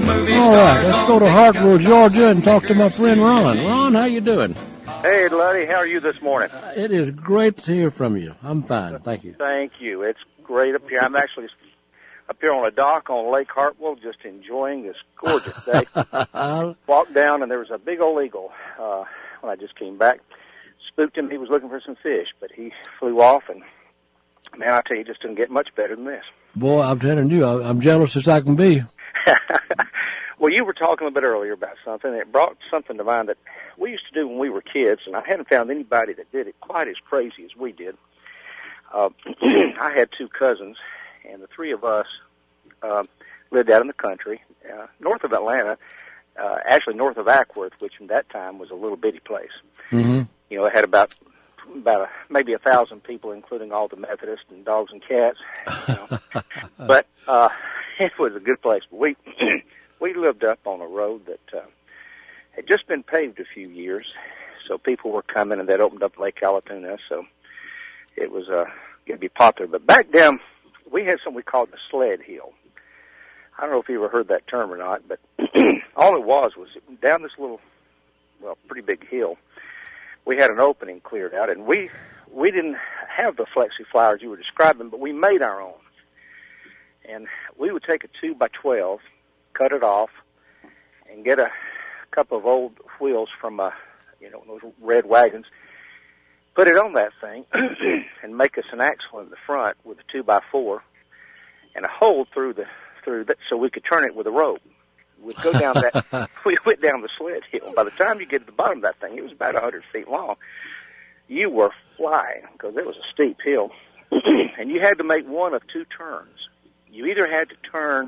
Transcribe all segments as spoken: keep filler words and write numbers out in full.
All right, let's go to Hartville, Georgia, and talk to my friend Ron. Ron, how you doing? Hey, Luddy, how are you this morning? Uh, it is great to hear from you. I'm fine, thank you. Thank you. It's great up here. I'm actually up here on a dock on Lake Hartwell, just enjoying this gorgeous day. Walked down, and there was a big old eagle uh, when I just came back. Spooked him. He was looking for some fish, but he flew off, and, man, I tell you, it just didn't get much better than this. Boy, I'm telling you, I'm jealous as I can be. Well, you were talking a bit earlier about something. It brought something to mind that we used to do when we were kids, and I hadn't found anybody that did it quite as crazy as we did. Uh, I had two cousins, and the three of us uh, lived out in the country, uh, north of Atlanta, uh, actually north of Ackworth, which in that time was a little bitty place. Mm-hmm. You know, it had about about a, maybe a thousand people, including all the Methodists and dogs and cats. You know. But uh, it was a good place. But we we lived up on a road that uh, had just been paved a few years, so people were coming, and that opened up Lake Allatoona, so it was uh, going to be popular. But back down, we had something we called the sled hill. I don't know if you ever heard that term or not, but all it was was down this little, well, pretty big hill, we had an opening cleared out, and we we didn't have the flexi flyers you were describing, but we made our own. And we would take a two by twelve, cut it off, and get a couple of old wheels from a, you know, those red wagons, put it on that thing, and make us an axle in the front with a two by four, and a hole through the through that so we could turn it with a rope. We'd go down that. We went down the sled hill. By the time you get to the bottom of that thing, it was about a hundred feet long. You were flying because it was a steep hill, and you had to make one of two turns. You either had to turn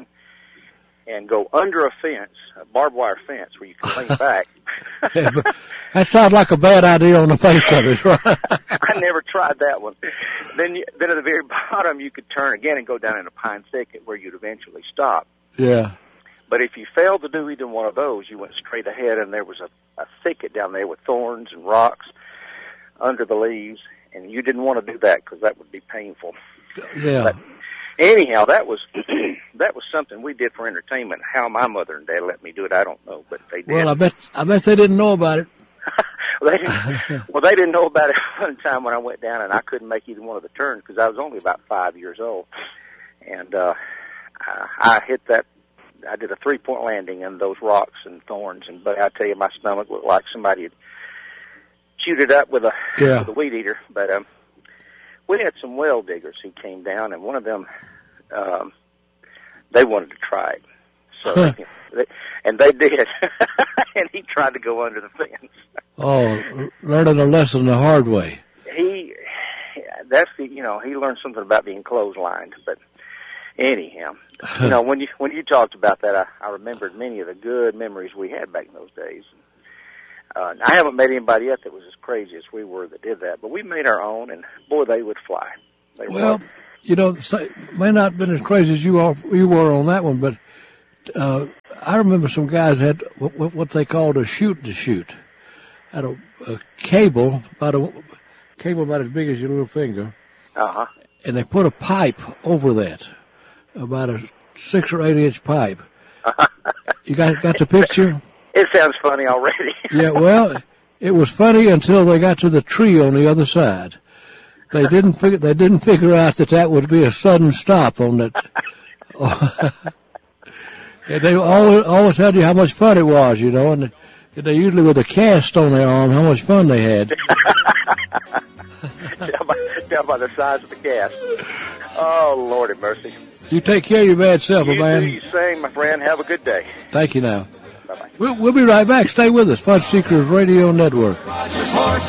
and go under a fence, a barbed wire fence, where you could lean back. Yeah, but that sounds like a bad idea on the face of it, right? I never tried that one. Then, you, then at the very bottom, you could turn again and go down in a pine thicket where you'd eventually stop. Yeah. But if you failed to do either one of those, you went straight ahead, and there was a, a thicket down there with thorns and rocks under the leaves, and you didn't want to do that because that would be painful. Yeah. But anyhow, that was that was something we did for entertainment. How my mother and dad let me do it, I don't know, but they did. Well, I bet I bet they didn't know about it. well, they didn't, well, they didn't know about it one time when I went down, and I couldn't make either one of the turns because I was only about five years old, and uh, I, I hit that. I did a three-point landing in those rocks and thorns, and but I tell you, my stomach looked like somebody had chewed it up with a yeah. with a weed eater. But um, we had some well diggers who came down, and one of them, um, they wanted to try it. So, they, they, and they did, and he tried to go under the fence. Oh, learning a lesson the hard way. He, that's the you know, he learned something about being clotheslined, but. Anyhow, you know, when you when you talked about that, I, I remembered many of the good memories we had back in those days. Uh, I haven't met anybody yet that was as crazy as we were that did that, but we made our own, and boy, they would fly. They well, were. you know, say, may not have been as crazy as you are, you were on that one, but uh, I remember some guys had what, what they called a shoot to shoot. Had a, a cable about a cable about as big as your little finger, uh-huh. and they put a pipe over that. About a six or eight inch pipe. You got got the picture? It sounds funny already. Yeah, well, it was funny until they got to the tree on the other side. They didn't figure they didn't figure out that that would be a sudden stop on that. And they always always tell you how much fun it was, you know, and they usually with a cast on their arm how much fun they had. tell, by, tell by the size of the cast. Oh, Lord have mercy. You take care of your bad self, you man. You do the same, my friend. Have a good day. Thank you now. Bye-bye. We'll, we'll be right back. Stay with us. Fun Seekers Radio Network.